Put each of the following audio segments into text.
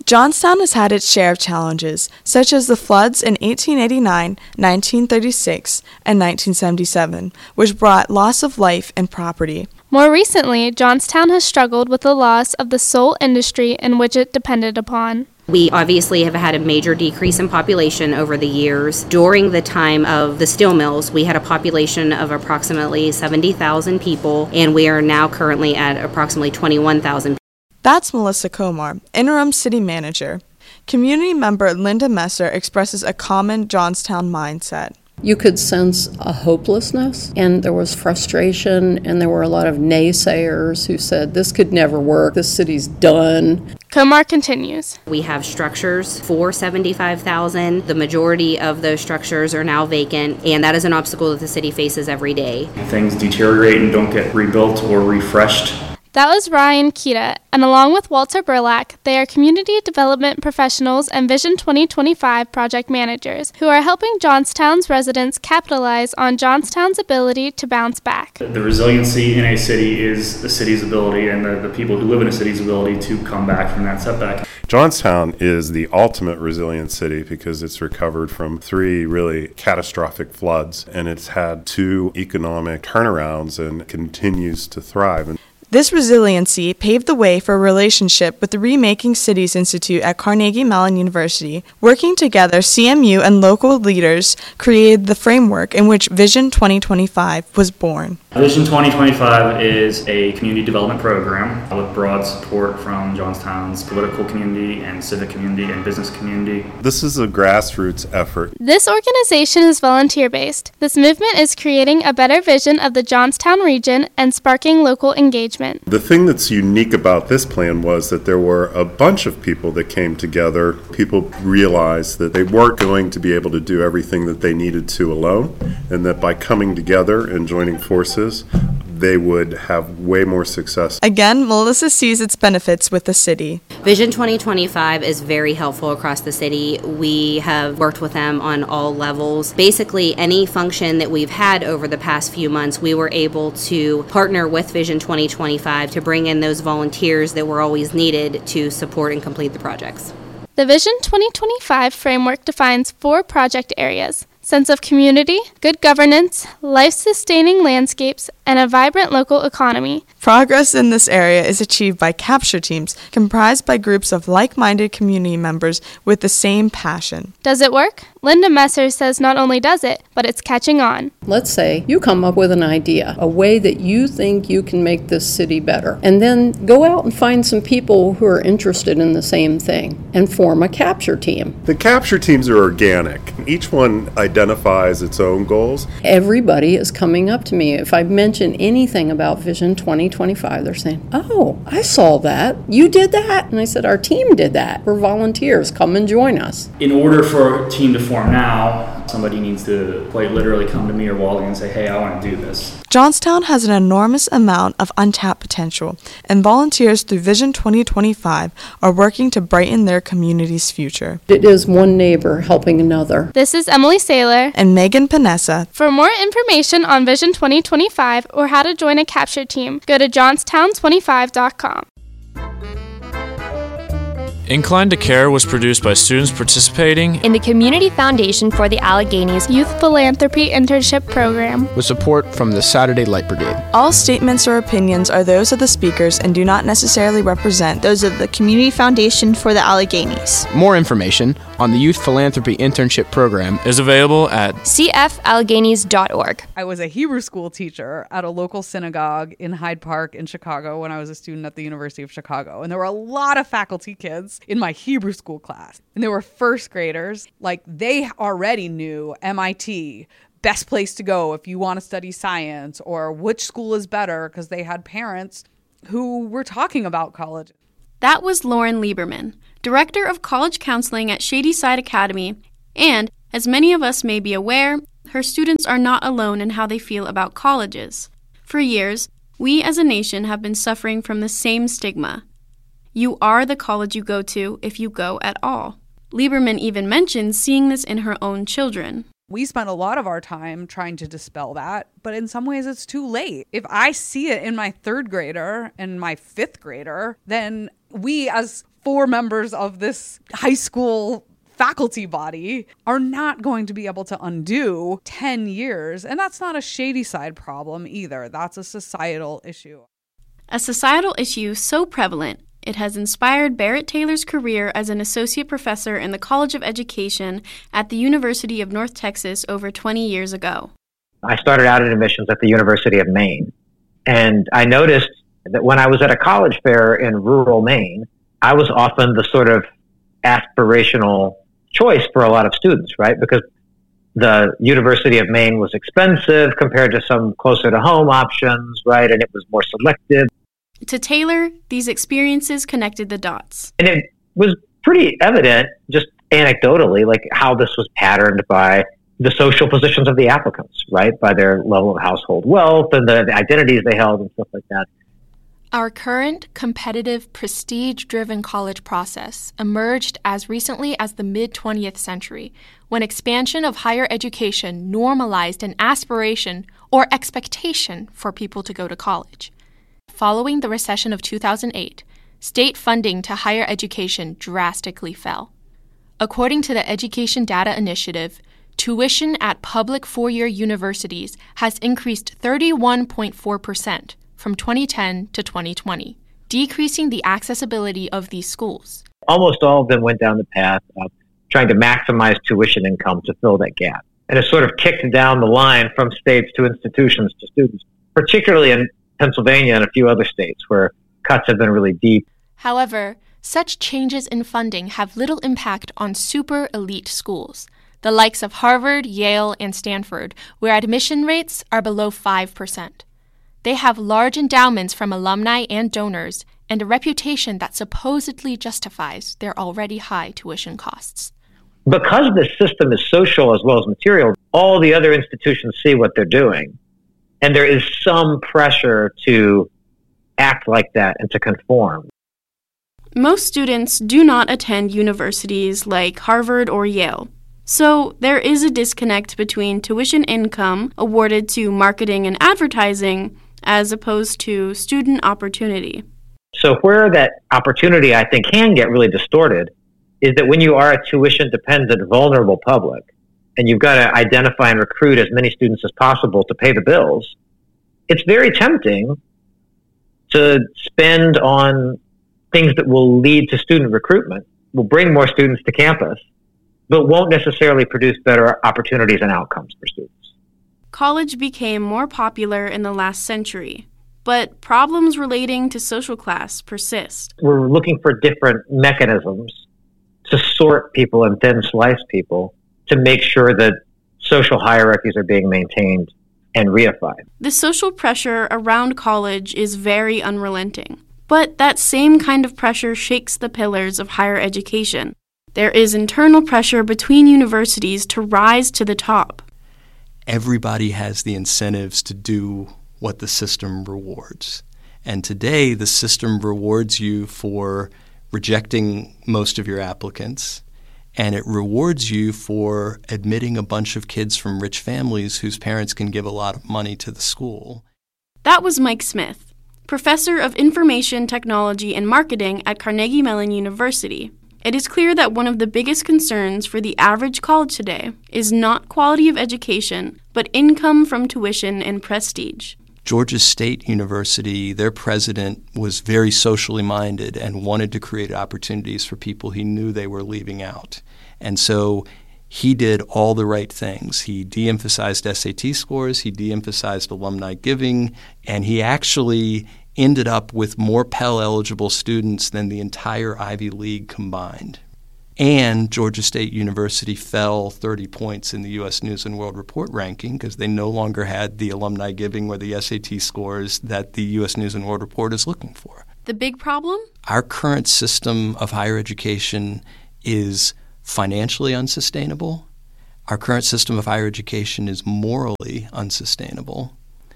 Johnstown has had its share of challenges, such as the floods in 1889, 1936, and 1977, which brought loss of life and property. More recently, Johnstown has struggled with the loss of the sole industry in which it depended upon. We obviously have had a major decrease in population over the years. During the time of the steel mills, we had a population of approximately 70,000 people, and we are now currently at approximately 21,000. That's Melissa Komar, interim city manager. Community member Linda Messer expresses a common Johnstown mindset. You could sense a hopelessness, and there was frustration, and there were a lot of naysayers who said, this could never work, this city's done. Komar continues. We have structures for 75,000. The majority of those structures are now vacant, and that is an obstacle that the city faces every day. Things deteriorate and don't get rebuilt or refreshed. That was Ryan Kita, and along with Walter Burlack, they are community development professionals and Vision 2025 project managers who are helping Johnstown's residents capitalize on Johnstown's ability to bounce back. The resiliency in a city is the city's ability and the people who live in a city's ability to come back from that setback. Johnstown is the ultimate resilient city because it's recovered from 3 really catastrophic floods, and it's had 2 economic turnarounds and continues to thrive. This resiliency paved the way for a relationship with the Remaking Cities Institute at Carnegie Mellon University. Working together, CMU and local leaders created the framework in which Vision 2025 was born. Vision 2025 is a community development program with broad support from Johnstown's political community and civic community and business community. This is a grassroots effort. This organization is volunteer-based. This movement is creating a better vision of the Johnstown region and sparking local engagement. The thing that's unique about this plan was that there were a bunch of people that came together. People realized that they weren't going to be able to do everything that they needed to alone, and that by coming together and joining forces, they would have way more success. Again, Melissa sees its benefits with the city. Vision 2025 is very helpful across the city. We have worked with them on all levels. Basically, any function that we've had over the past few months, we were able to partner with Vision 2025 to bring in those volunteers that were always needed to support and complete the projects. The Vision 2025 framework defines 4 project areas: sense of community, good governance, life-sustaining landscapes, and a vibrant local economy. Progress in this area is achieved by capture teams comprised by groups of like-minded community members with the same passion. Does it work? Linda Messer says not only does it, but it's catching on. Let's say you come up with an idea, a way that you think you can make this city better, and then go out and find some people who are interested in the same thing and form a capture team. The capture teams are organic. Each one identifies its own goals. Everybody is coming up to me. If I mention anything about Vision 2025, they're saying, oh, I saw that. You did that? And I said, our team did that. We're volunteers. Come and join us. In order for a team to form now, somebody needs to quite literally come to me or Wally and say, hey, I want to do this. Johnstown has an enormous amount of untapped potential, and volunteers through Vision 2025 are working to brighten their community's future. It is one neighbor helping another. This is Emily Saylor and Megan Panessa. For more information on Vision 2025 or how to join a capture team, go to johnstown25.com. Incline to Care was produced by students participating in the Community Foundation for the Alleghenies Youth Philanthropy Internship Program with support from the Saturday Light Brigade. All statements or opinions are those of the speakers and do not necessarily represent those of the Community Foundation for the Alleghenies. More information on the Youth Philanthropy Internship Program is available at cfallegenies.org. I was a Hebrew school teacher at a local synagogue in Hyde Park in Chicago when I was a student at the University of Chicago. And there were a lot of faculty kids in my Hebrew school class. And they were first graders. Like, they already knew MIT, best place to go if you want to study science, or which school is better, because they had parents who were talking about college. That was Lauren Lieberman, Director of College Counseling at Shadyside Academy. And, as many of us may be aware, her students are not alone in how they feel about colleges. For years, we as a nation have been suffering from the same stigma. You are the college you go to if you go at all. Lieberman even mentions seeing this in her own children. We spent a lot of our time trying to dispel that, but in some ways it's too late. If I see it in my 3rd grader and my 5th grader, then we as 4 members of this high school faculty body are not going to be able to undo 10 years. And that's not a Shadyside problem either. That's a societal issue. A societal issue so prevalent, it has inspired Barrett Taylor's career as an associate professor in the College of Education at the University of North Texas over 20 years ago. I started out in admissions at the University of Maine, and I noticed that when I was at a college fair in rural Maine, I was often the sort of aspirational choice for a lot of students, right? Because the University of Maine was expensive compared to some closer to home options, right? And it was more selective. To Taylor, these experiences connected the dots. And it was pretty evident, just anecdotally, like how this was patterned by the social positions of the applicants, right? By their level of household wealth and the identities they held and stuff like that. Our current competitive, prestige-driven college process emerged as recently as the mid-20th century, when expansion of higher education normalized an aspiration or expectation for people to go to college. Following the recession of 2008, state funding to higher education drastically fell. According to the Education Data Initiative, tuition at public four-year universities has increased 31.4%. From 2010 to 2020, decreasing the accessibility of these schools. Almost all of them went down the path of trying to maximize tuition income to fill that gap. And it sort of kicked down the line from states to institutions to students, particularly in Pennsylvania and a few other states where cuts have been really deep. However, such changes in funding have little impact on super elite schools, the likes of Harvard, Yale, and Stanford, where admission rates are below 5%. They have large endowments from alumni and donors and a reputation that supposedly justifies their already high tuition costs. Because this system is social as well as material, all the other institutions see what they're doing. And there is some pressure to act like that and to conform. Most students do not attend universities like Harvard or Yale. So there is a disconnect between tuition income awarded to marketing and advertising as opposed to student opportunity. So where that opportunity, I think, can get really distorted is that when you are a tuition-dependent, vulnerable public, and you've got to identify and recruit as many students as possible to pay the bills, it's very tempting to spend on things that will lead to student recruitment, will bring more students to campus, but won't necessarily produce better opportunities and outcomes for students. College became more popular in the last century, but problems relating to social class persist. We're looking for different mechanisms to sort people and thin slice people to make sure that social hierarchies are being maintained and reified. The social pressure around college is very unrelenting, but that same kind of pressure shakes the pillars of higher education. There is internal pressure between universities to rise to the top. Everybody has the incentives to do what the system rewards. And today, the system rewards you for rejecting most of your applicants, and it rewards you for admitting a bunch of kids from rich families whose parents can give a lot of money to the school. That was Mike Smith, professor of information technology and marketing at Carnegie Mellon University. It is clear that one of the biggest concerns for the average college today is not quality of education, but income from tuition and prestige. Georgia State University, their president was very socially minded and wanted to create opportunities for people he knew they were leaving out. And so he did all the right things. He de-emphasized SAT scores, he de-emphasized alumni giving, and he actually ended up with more Pell-eligible students than the entire Ivy League combined. And Georgia State University fell 30 points in the U.S. News & World Report ranking because they no longer had the alumni giving or the SAT scores that the U.S. News & World Report is looking for. The big problem? Our current system of higher education is financially unsustainable. Our current system of higher education is morally unsustainable.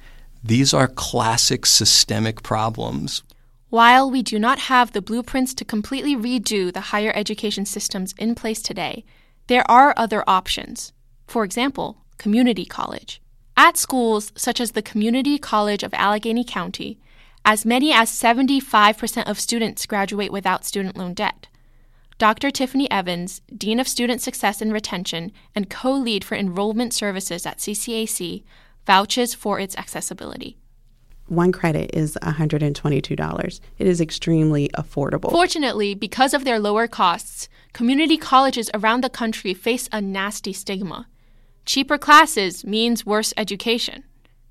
These are classic systemic problems. While we do not have the blueprints to completely redo the higher education systems in place today, there are other options. For example, community college. At schools such as the Community College of Allegheny County, As many as 75% of students graduate without student loan debt. Dr. Tiffany Evans, Dean of Student Success and Retention and co-lead for enrollment services at CCAC, vouches for its accessibility. One credit is $122. It is extremely affordable. Fortunately, because of their lower costs, community colleges around the country face a nasty stigma. Cheaper classes means worse education.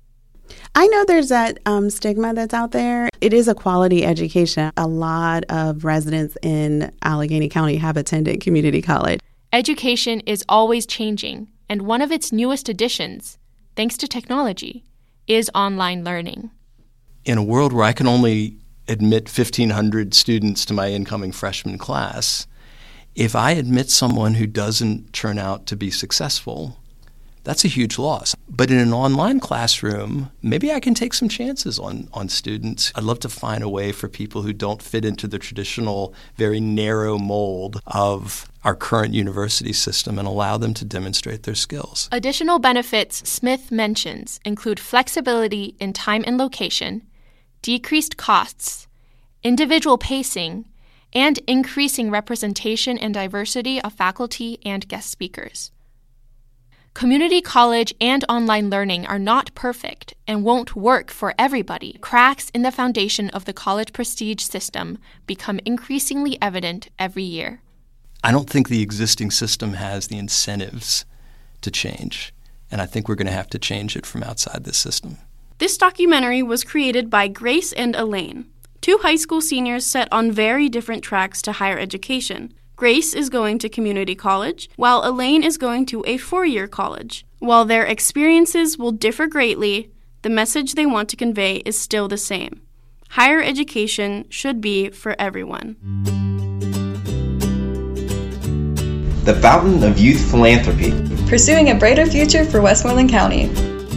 I know there's that stigma that's out there. It is a quality education. A lot of residents in Allegheny County have attended community college. Education is always changing, and one of its newest additions, thanks to technology, is online learning. In a world where I can only admit 1,500 students to my incoming freshman class, if I admit someone who doesn't turn out to be successful, that's a huge loss. But in an online classroom, maybe I can take some chances on students. I'd love to find a way for people who don't fit into the traditional, very narrow mold of our current university system and allow them to demonstrate their skills. Additional benefits Smith mentions include flexibility in time and location, decreased costs, individual pacing, and increasing representation and diversity of faculty and guest speakers. Community college and online learning are not perfect and won't work for everybody. Cracks in the foundation of the college prestige system become increasingly evident every year. I don't think the existing system has the incentives to change, and I think we're going to have to change it from outside this system. This documentary was created by Grace and Elaine, two high school seniors set on very different tracks to higher education. Grace is going to community college, while Elaine is going to a four-year college. While their experiences will differ greatly, the message they want to convey is still the same. Higher education should be for everyone. The Fountain of Youth Philanthropy. Pursuing a brighter future for Westmoreland County.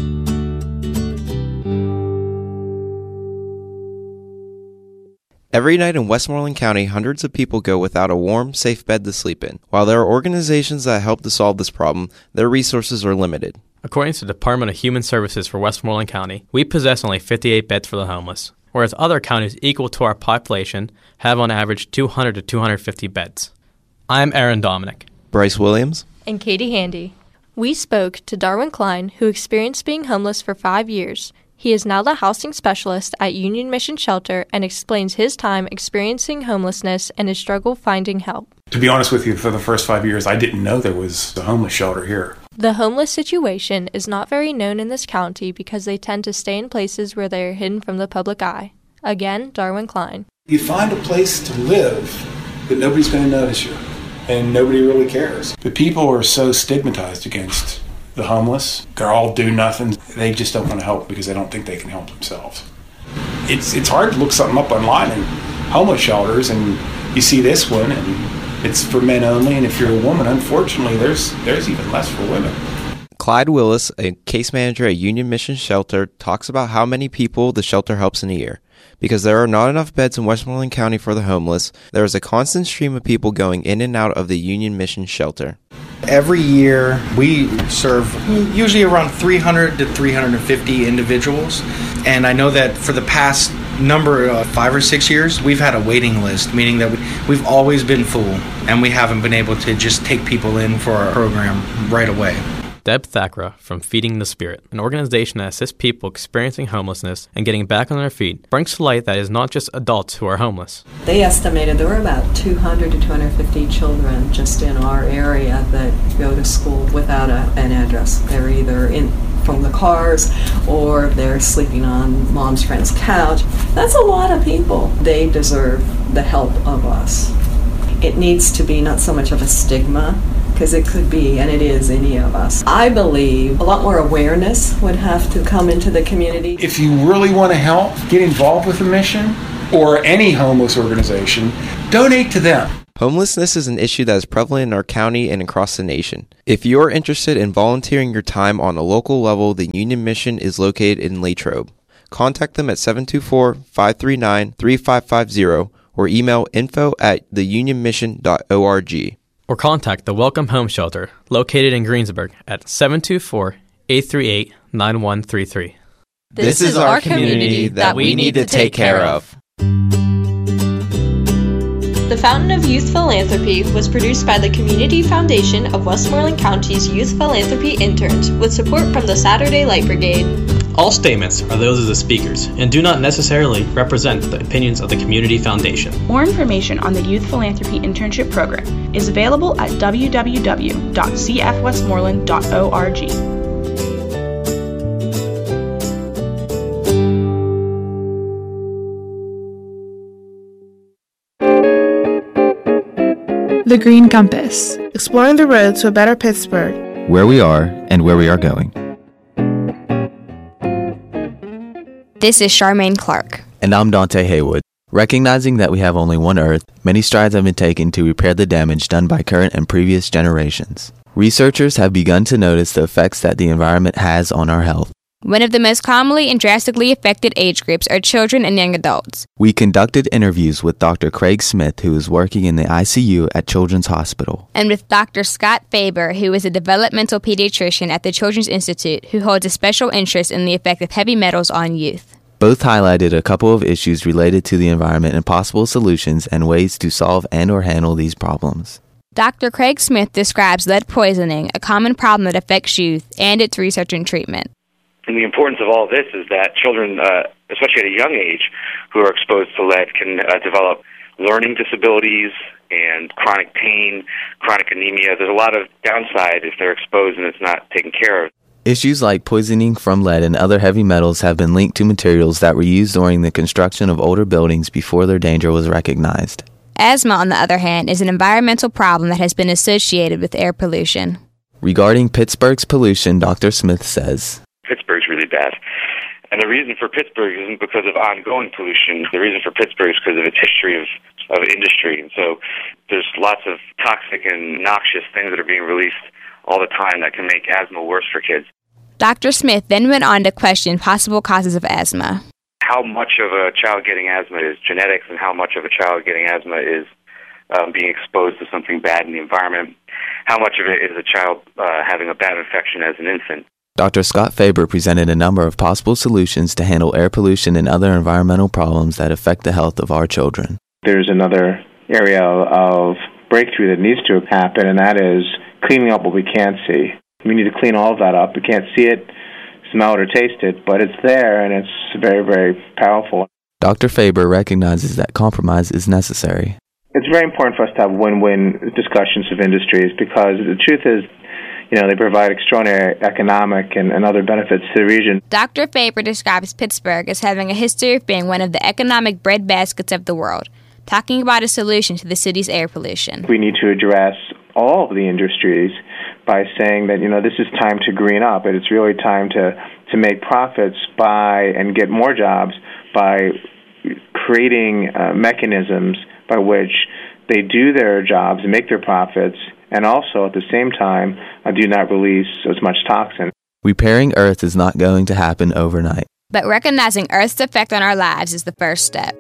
Every night in Westmoreland County, hundreds of people go without a warm, safe bed to sleep in. While there are organizations that help to solve this problem, their resources are limited. According to the Department of Human Services for Westmoreland County, we possess only 58 beds for the homeless, whereas other counties equal to our population have on average 200 to 250 beds. I'm Aaron Dominic. Bryce Williams. And Katie Handy. We spoke to Darwin Klein, who experienced being homeless for 5 years. He is now the housing specialist at Union Mission Shelter and explains his time experiencing homelessness and his struggle finding help. To be honest with you, for the first 5 years, I didn't know there was a homeless shelter here. The homeless situation is not very known in this county because they tend to stay in places where they are hidden from the public eye. Again, Darwin Klein. You find a place to live, but nobody's going to notice you, and nobody really cares. The people are so stigmatized against the homeless. They're all do-nothing. They just don't want to help because they don't think they can help themselves. It's hard to look something up online and homeless shelters, and you see this one, and it's for men only, and if you're a woman, unfortunately, there's even less for women. Clyde Willis, a case manager at Union Mission Shelter, talks about how many people the shelter helps in a year. Because there are not enough beds in Westmoreland County for the homeless, there is a constant stream of people going in and out of the Union Mission Shelter. Every year, we serve usually around 300 to 350 individuals. And I know that for the past number, 5 or 6 years, we've had a waiting list, meaning that we've always been full, and we haven't been able to just take people in for our program right away. Deb Thakra from Feeding the Spirit, an organization that assists people experiencing homelessness and getting back on their feet, brings to light that it is not just adults who are homeless. They estimated there were about 200 to 250 children just in our area that go to school without an address. They're either in from the cars or they're sleeping on mom's friend's couch. That's a lot of people. They deserve the help of us. It needs to be not so much of a stigma, because it could be, and it is, any of us. I believe a lot more awareness would have to come into the community. If you really want to help, get involved with the mission or any homeless organization, donate to them. Homelessness is an issue that is prevalent in our county and across the nation. If you are interested in volunteering your time on a local level, the Union Mission is located in Latrobe. Contact them at 724-539-3550 or email info@theunionmission.org. Or contact the Welcome Home Shelter, located in Greensburg, at 724-838-9133. This is our community that we need to take care of. The Fountain of Youth Philanthropy was produced by the Community Foundation of Westmoreland County's Youth Philanthropy Interns with support from the Saturday Light Brigade. All statements are those of the speakers and do not necessarily represent the opinions of the Community Foundation. More information on the Youth Philanthropy Internship Program is available at www.cfwestmoreland.org. The Green Compass, exploring the road to a better Pittsburgh. Where we are and where we are going. This is Charmaine Clark. And I'm Dante Haywood. Recognizing that we have only one Earth, many strides have been taken to repair the damage done by current and previous generations. Researchers have begun to notice the effects that the environment has on our health. One of the most commonly and drastically affected age groups are children and young adults. We conducted interviews with Dr. Craig Smith, who is working in the ICU at Children's Hospital, and with Dr. Scott Faber, who is a developmental pediatrician at the Children's Institute, who holds a special interest in the effect of heavy metals on youth. Both highlighted a couple of issues related to the environment and possible solutions and ways to solve and/or handle these problems. Dr. Craig Smith describes lead poisoning, a common problem that affects youth, and its research and treatment. And the importance of all this is that children, especially at a young age, who are exposed to lead can develop learning disabilities and chronic pain, chronic anemia. There's a lot of downside if they're exposed and it's not taken care of. Issues like poisoning from lead and other heavy metals have been linked to materials that were used during the construction of older buildings before their danger was recognized. Asthma, on the other hand, is an environmental problem that has been associated with air pollution. Regarding Pittsburgh's pollution, Dr. Smith says, Pittsburgh's really bad. And the reason for Pittsburgh isn't because of ongoing pollution. The reason for Pittsburgh is because of its history of industry. And so there's lots of toxic and noxious things that are being released all the time that can make asthma worse for kids. Dr. Smith then went on to question possible causes of asthma. How much of a child getting asthma is genetics and how much of a child getting asthma is being exposed to something bad in the environment? How much of it is a child having a bad infection as an infant? Dr. Scott Faber presented a number of possible solutions to handle air pollution and other environmental problems that affect the health of our children. There's another area of breakthrough that needs to happen, and that is cleaning up what we can't see. We need to clean all of that up. We can't see it, smell it, or taste it, but it's there, and it's very, very powerful. Dr. Faber recognizes that compromise is necessary. It's very important for us to have win-win discussions of industries because the truth is, they provide extraordinary economic and other benefits to the region. Dr. Faber describes Pittsburgh as having a history of being one of the economic breadbaskets of the world, talking about a solution to the city's air pollution. We need to address all of the industries by saying that, this is time to green up, and it's really time to make profits and get more jobs by creating mechanisms by which they do their jobs and make their profits, and also at the same time do not release as much toxin. Repairing Earth is not going to happen overnight. But recognizing Earth's effect on our lives is the first step.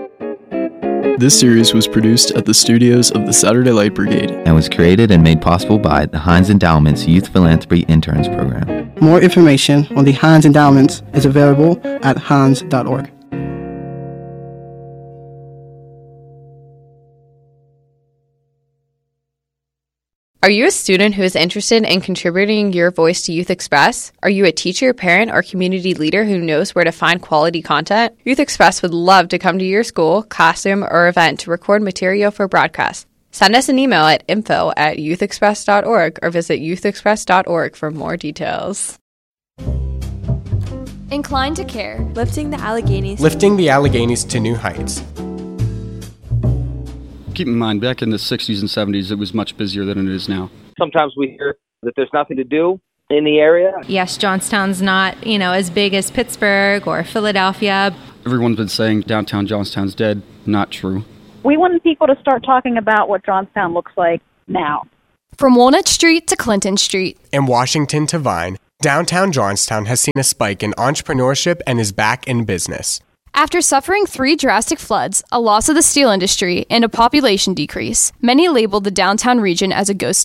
This series was produced at the studios of the Saturday Light Brigade and was created and made possible by the Heinz Endowment's Youth Philanthropy Interns Program. More information on the Heinz Endowments is available at heinz.org. Are you a student who is interested in contributing your voice to Youth Express? Are you a teacher, parent, or community leader who knows where to find quality content? Youth Express would love to come to your school, classroom, or event to record material for broadcast. Send us an email at info@youthexpress.org or visit youthexpress.org for more details. Inclined to Care, lifting the Alleghenies to new heights. Keep in mind, back in the 60s and 70s, it was much busier than it is now. Sometimes we hear that there's nothing to do in the area. Yes, Johnstown's not, as big as Pittsburgh or Philadelphia. Everyone's been saying downtown Johnstown's dead. Not true. We wanted people to start talking about what Johnstown looks like now. From Walnut Street to Clinton Street. And Washington to Vine, downtown Johnstown has seen a spike in entrepreneurship and is back in business. After suffering 3 drastic floods, a loss of the steel industry, and a population decrease, many labeled the downtown region as a ghost town.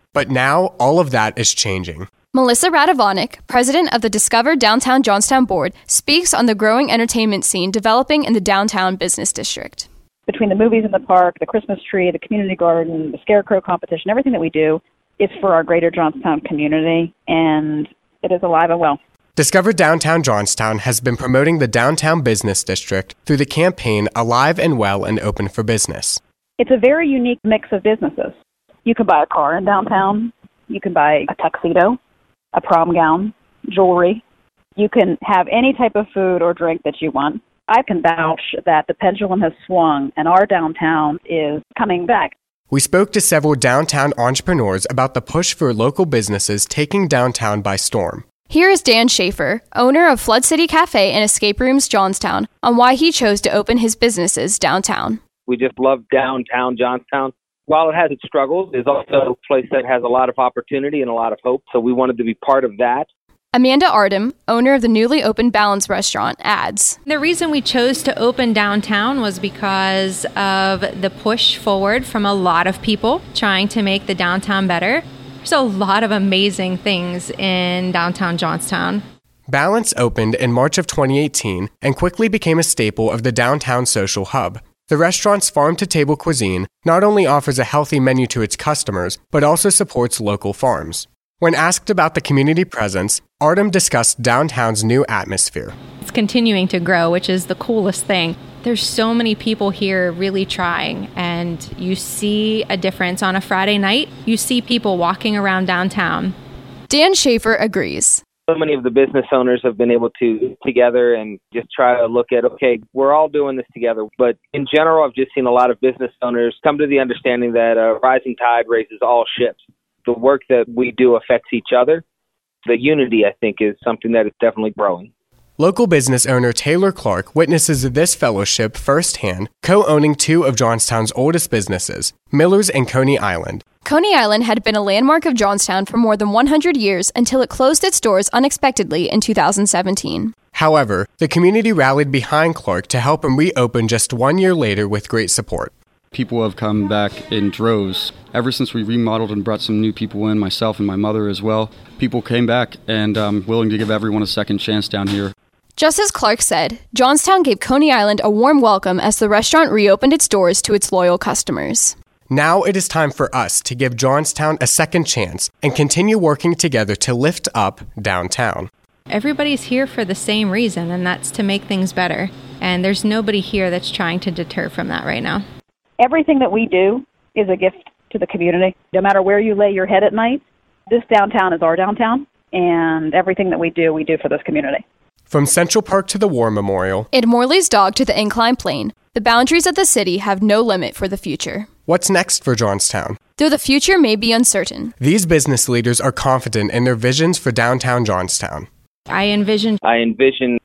But now all of that is changing. Melissa Radovanik, president of the Discover Downtown Johnstown Board, speaks on the growing entertainment scene developing in the downtown business district. Between the movies in the park, the Christmas tree, the community garden, the scarecrow competition, everything that we do is for our greater Johnstown community, and it is alive and well. Discover Downtown Johnstown has been promoting the downtown business district through the campaign Alive and Well and Open for Business. It's a very unique mix of businesses. You can buy a car in downtown. You can buy a tuxedo, a prom gown, jewelry. You can have any type of food or drink that you want. I can vouch that the pendulum has swung and our downtown is coming back. We spoke to several downtown entrepreneurs about the push for local businesses taking downtown by storm. Here is Dan Schaefer, owner of Flood City Cafe and Escape Rooms Johnstown, on why he chose to open his businesses downtown. We just love downtown Johnstown. While it has its struggles, it's also a place that has a lot of opportunity and a lot of hope, so we wanted to be part of that. Amanda Ardem, owner of the newly opened Balance Restaurant, adds, The reason we chose to open downtown was because of the push forward from a lot of people trying to make the downtown better. There's a lot of amazing things in downtown Johnstown. Balance opened in March of 2018 and quickly became a staple of the downtown social hub. The restaurant's farm-to-table cuisine not only offers a healthy menu to its customers, but also supports local farms. When asked about the community presence, Ardem discussed downtown's new atmosphere. It's continuing to grow, which is the coolest thing. There's so many people here really trying, and you see a difference. On a Friday night, you see people walking around downtown. Dan Schaefer agrees. So many of the business owners have been able to get together and just try to look at, okay, we're all doing this together. But in general, I've just seen a lot of business owners come to the understanding that a rising tide raises all ships. The work that we do affects each other. The unity, I think, is something that is definitely growing. Local business owner Taylor Clark witnesses this fellowship firsthand, co-owning two of Johnstown's oldest businesses, Miller's and Coney Island. Coney Island had been a landmark of Johnstown for more than 100 years until it closed its doors unexpectedly in 2017. However, the community rallied behind Clark to help him reopen just 1 year later with great support. People have come back in droves. Ever since we remodeled and brought some new people in, myself and my mother as well, people came back and willing to give everyone a second chance down here. Just as Clark said, Johnstown gave Coney Island a warm welcome as the restaurant reopened its doors to its loyal customers. Now it is time for us to give Johnstown a second chance and continue working together to lift up downtown. Everybody's here for the same reason, and that's to make things better. And there's nobody here that's trying to deter from that right now. Everything that we do is a gift to the community. No matter where you lay your head at night, this downtown is our downtown, and everything that we do for this community. From Central Park to the War Memorial, and Morley's Dog to the Incline Plane, the boundaries of the city have no limit for the future. What's next for Johnstown? Though the future may be uncertain, these business leaders are confident in their visions for downtown Johnstown. I envision I envision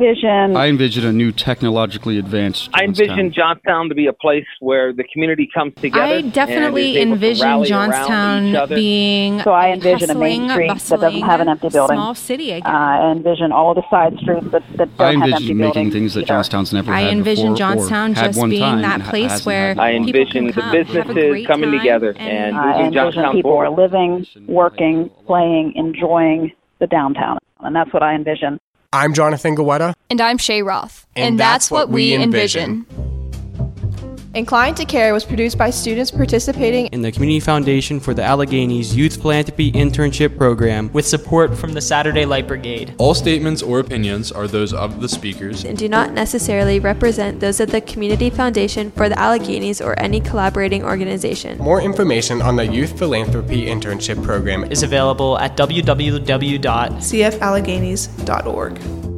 a new technologically advanced Johnstown. I envision Johnstown to be a place where the community comes together. I definitely envision Johnstown being so I envision a main street that doesn't have an empty building. Small city again. I envision all the side streets that don't have empty buildings. I envision making things that Johnstown's never had before. I envision Johnstown just being that place where I envision the businesses coming together and I envision people are living, working, playing, enjoying the downtown. And that's what I envision. I'm Jonathan Gawetta. And I'm Shay Roth. And that's what we envision. Inclined to Care was produced by students participating in the Community Foundation for the Alleghenies Youth Philanthropy Internship Program with support from the Saturday Light Brigade. All statements or opinions are those of the speakers and do not necessarily represent those of the Community Foundation for the Alleghenies or any collaborating organization. More information on the Youth Philanthropy Internship Program is available at www.cfalleghenies.org.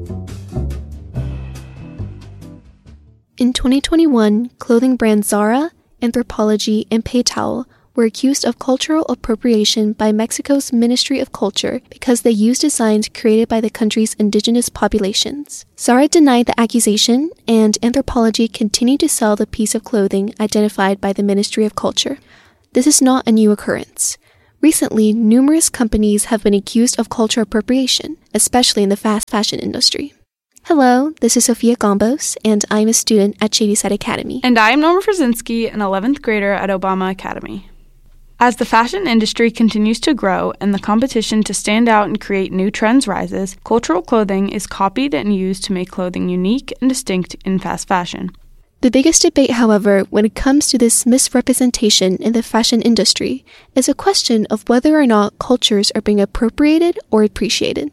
In 2021, clothing brands Zara, Anthropologie, and PayTowel were accused of cultural appropriation by Mexico's Ministry of Culture because they used designs created by the country's indigenous populations. Zara denied the accusation, and Anthropologie continued to sell the piece of clothing identified by the Ministry of Culture. This is not a new occurrence. Recently, numerous companies have been accused of cultural appropriation, especially in the fast fashion industry. Hello, this is Sophia Gombos, and I'm a student at Shadyside Academy. And I'm Norma Frzinski, an 11th grader at Obama Academy. As the fashion industry continues to grow and the competition to stand out and create new trends rises, cultural clothing is copied and used to make clothing unique and distinct in fast fashion. The biggest debate, however, when it comes to this misrepresentation in the fashion industry is a question of whether or not cultures are being appropriated or appreciated.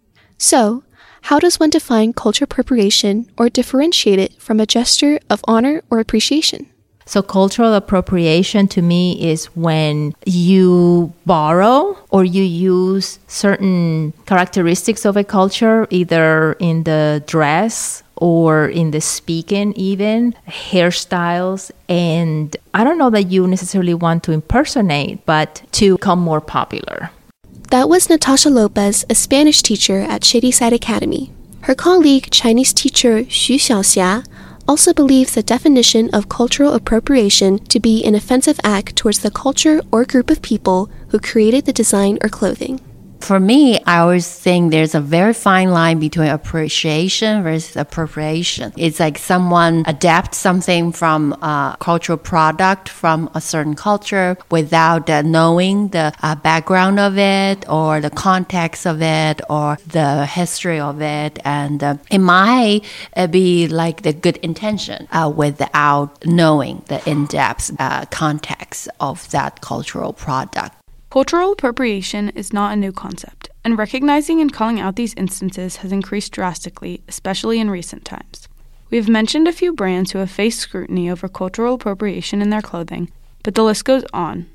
So, how does one define culture appropriation or differentiate it from a gesture of honor or appreciation? So cultural appropriation to me is when you borrow or you use certain characteristics of a culture, either in the dress or in the speaking even, hairstyles. And I don't know that you necessarily want to impersonate, but to become more popular. That was Natasha Lopez, a Spanish teacher at Shadyside Academy. Her colleague, Chinese teacher Xu Xiaoxia, also believes the definition of cultural appropriation to be an offensive act towards the culture or group of people who created the design or clothing. For me, I always think there's a very fine line between appreciation versus appropriation. It's like someone adapts something from a cultural product from a certain culture without knowing the background of it or the context of it or the history of it. And it might be like the good intention without knowing the in-depth context of that cultural product. Cultural appropriation is not a new concept, and recognizing and calling out these instances has increased drastically, especially in recent times. We have mentioned a few brands who have faced scrutiny over cultural appropriation in their clothing, but the list goes on.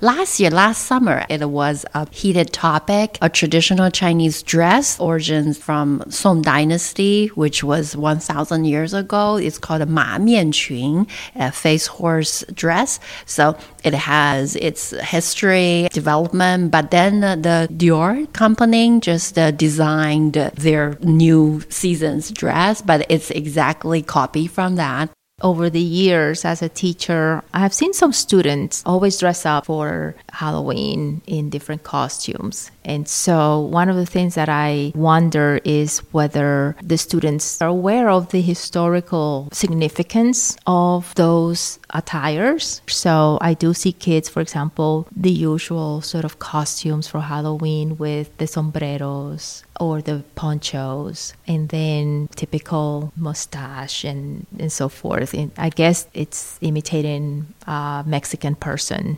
Last summer, it was a heated topic, a traditional Chinese dress, origins from Song Dynasty, which was 1,000 years ago. It's called a Ma Mian Qun, a face horse dress. So it has its history, development, but then the Dior company just designed their new season's dress, but it's exactly copied from that. Over the years, as a teacher, I have seen some students always dress up for Halloween in different costumes. And so one of the things that I wonder is whether the students are aware of the historical significance of those attires. So I do see kids, for example, the usual sort of costumes for Halloween with the sombreros or the ponchos, and then typical mustache and so forth. And I guess it's imitating a Mexican person.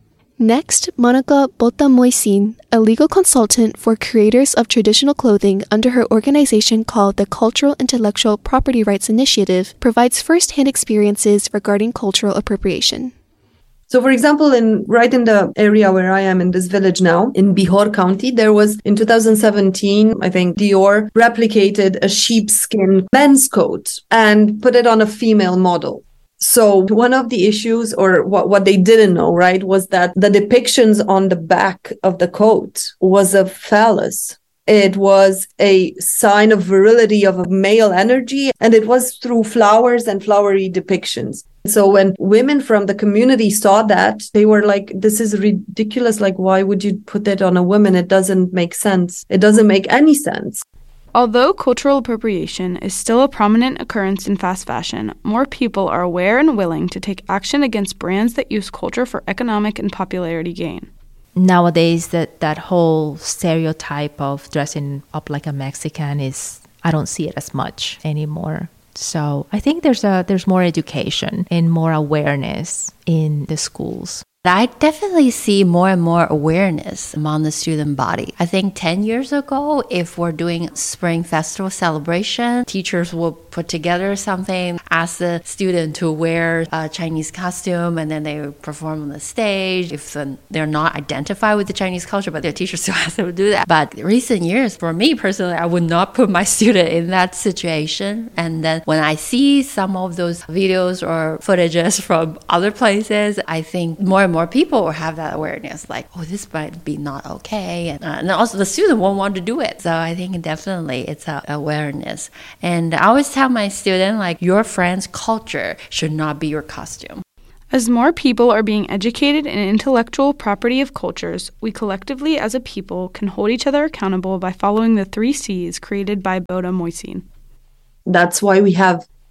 Next, Monica Bota-Moisin, a legal consultant for creators of traditional clothing under her organization called the Cultural Intellectual Property Rights Initiative, provides first-hand experiences regarding cultural appropriation. So, for example, right in the area where I am in this village now, in Bihor County, there was in 2017, I think Dior replicated a sheepskin men's coat and put it on a female model. So one of the issues, or what they didn't know, right, was that the depictions on the back of the coat was a phallus. It was a sign of virility, of a male energy, and it was through flowers and flowery depictions. So when women from the community saw that, they were like, this is ridiculous. Like, why would you put that on a woman? It doesn't make sense. It doesn't make any sense. Although cultural appropriation is still a prominent occurrence in fast fashion, more people are aware and willing to take action against brands that use culture for economic and popularity gain. Nowadays, that whole stereotype of dressing up like a Mexican I don't see it as much anymore. So I think there's more education and more awareness in the schools. I definitely see more and more awareness among the student body. I think 10 years ago, if we're doing Spring Festival celebration, teachers will put together something, ask the student to wear a Chinese costume, and then they perform on the stage. If they're not identified with the Chinese culture, but their teachers still ask them to do that. But recent years, for me personally, I would not put my student in that situation. And then when I see some of those videos or footages from other places, I think more and more people will have that awareness, like, oh, this might be not okay. And also the student won't want to do it. So I think definitely it's awareness. And I always tell my student, like, your friend's culture should not be your costume. As more people are being educated in intellectual property of cultures, we collectively as a people can hold each other accountable by following the 3 C's created by Bota-Moisin. That's why we have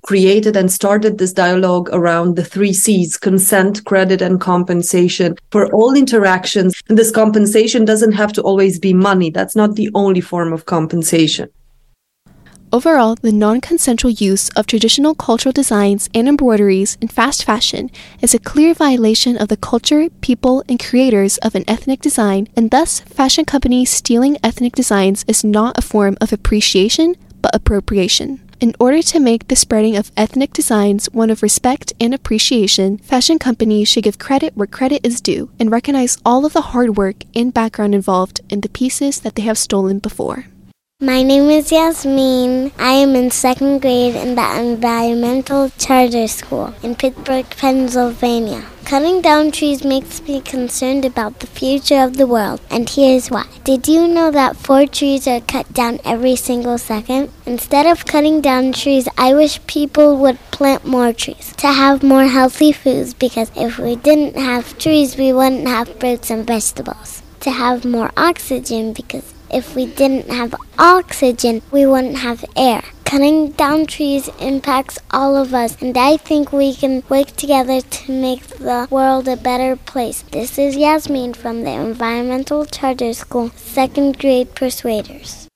created and started this dialogue around the 3 C's: consent, credit, and compensation for all interactions. And this compensation doesn't have to always be money. That's not the only form of compensation. Overall, the non-consensual use of traditional cultural designs and embroideries in fast fashion is a clear violation of the culture, people, and creators of an ethnic design, and thus fashion companies stealing ethnic designs is not a form of appreciation, but appropriation. In order to make the spreading of ethnic designs one of respect and appreciation, fashion companies should give credit where credit is due and recognize all of the hard work and background involved in the pieces that they have stolen before. My name is Yasmin. I am in 2nd grade in the Environmental Charter School in Pittsburgh, Pennsylvania. Cutting down trees makes me concerned about the future of the world, and here's why. Did you know that 4 trees are cut down every single second? Instead of cutting down trees, I wish people would plant more trees to have more healthy foods, because if we didn't have trees, we wouldn't have fruits and vegetables. To have more oxygen, because if we didn't have oxygen, we wouldn't have air. Cutting down trees impacts all of us, and I think we can work together to make the world a better place. This is Yasmin from the Environmental Charter School, 2nd grade Persuaders.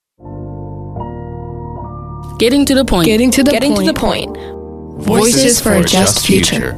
Getting to the point. Getting to the point. Voices for a just future.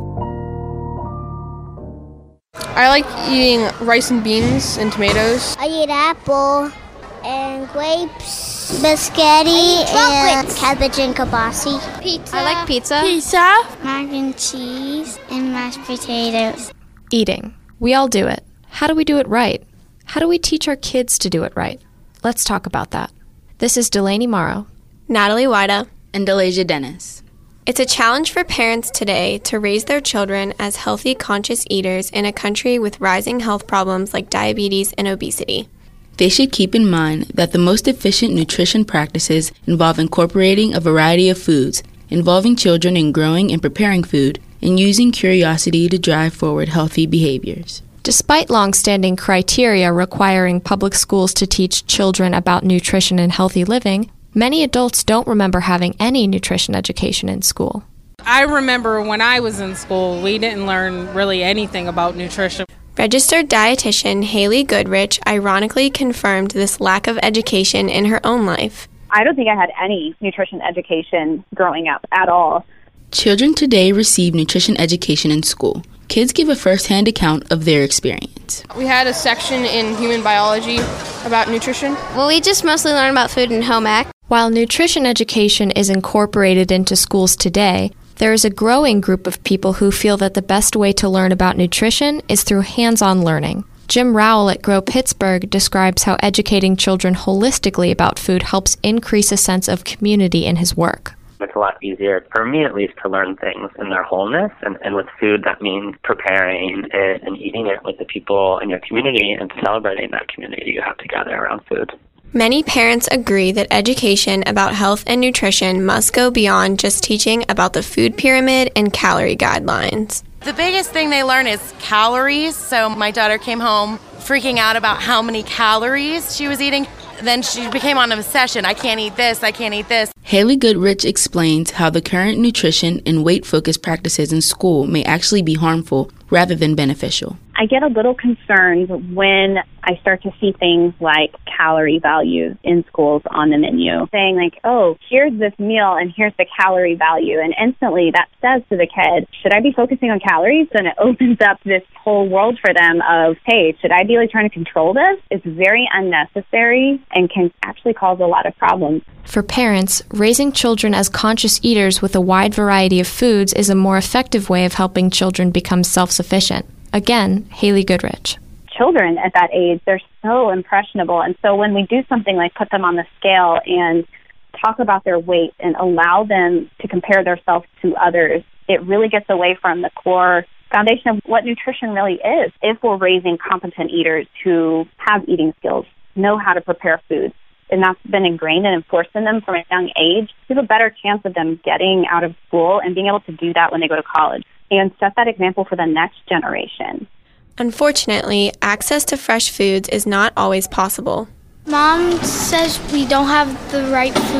I like eating rice and beans and tomatoes. I eat apple and grapes, biscotti, and cabbage and kielbasa. Pizza. I like pizza. Mac and cheese and mashed potatoes. Eating. We all do it. How do we do it right? How do we teach our kids to do it right? Let's talk about that. This is Delaney Morrow, Natalie Wida, and Delasia Dennis. It's a challenge for parents today to raise their children as healthy, conscious eaters in a country with rising health problems like diabetes and obesity. They should keep in mind that the most efficient nutrition practices involve incorporating a variety of foods, involving children in growing and preparing food, and using curiosity to drive forward healthy behaviors. Despite long-standing criteria requiring public schools to teach children about nutrition and healthy living, many adults don't remember having any nutrition education in school. I remember when I was in school, we didn't learn really anything about nutrition. Registered dietitian Haley Goodrich ironically confirmed this lack of education in her own life. I don't think I had any nutrition education growing up at all. Children today receive nutrition education in school. Kids give a first-hand account of their experience. We had a section in human biology about nutrition. Well, we just mostly learn about food and home ec. While nutrition education is incorporated into schools today, there is a growing group of people who feel that the best way to learn about nutrition is through hands-on learning. Jim Rowell at Grow Pittsburgh describes how educating children holistically about food helps increase a sense of community in his work. It's a lot easier, for me at least, to learn things in their wholeness. And with food, that means preparing it and eating it with the people in your community and celebrating that community you have together around food. Many parents agree that education about health and nutrition must go beyond just teaching about the food pyramid and calorie guidelines. The biggest thing they learn is calories. So my daughter came home freaking out about how many calories she was eating. Then she became on an obsession. I can't eat this, I can't eat this. Haley Goodrich explains how the current nutrition and weight-focused practices in school may actually be harmful rather than beneficial. I get a little concerned when I start to see things like calorie values in schools on the menu, saying like, oh, here's this meal and here's the calorie value. And instantly that says to the kid, should I be focusing on calories? And it opens up this whole world for them of, hey, should I be like trying to control this? It's very unnecessary and can actually cause a lot of problems. For parents, raising children as conscious eaters with a wide variety of foods is a more effective way of helping children become self-sufficient. Again, Haley Goodrich. Children at that age, they're so impressionable. And so when we do something like put them on the scale and talk about their weight and allow them to compare themselves to others, it really gets away from the core foundation of what nutrition really is. If we're raising competent eaters who have eating skills, know how to prepare food, and that's been ingrained and enforced in them from a young age, we have a better chance of them getting out of school and being able to do that when they go to college and set that example for the next generation. Unfortunately, access to fresh foods is not always possible. Mom says we don't have the right